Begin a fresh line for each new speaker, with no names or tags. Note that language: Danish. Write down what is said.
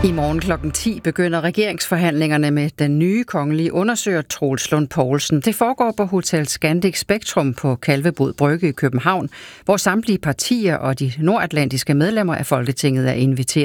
I morgen kl. 10 begynder regeringsforhandlingerne med den nye kongelige undersøger Troels Lund Poulsen. Det foregår på Hotel Scandic Spektrum på Kalvebod Brygge i København, hvor samtlige partier og de nordatlantiske medlemmer af Folketinget er inviteret.